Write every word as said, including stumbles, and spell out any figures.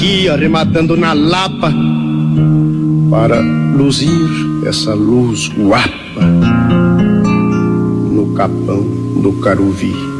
E arrematando na lapa para luzir essa luz guapa no capão do Caruvi.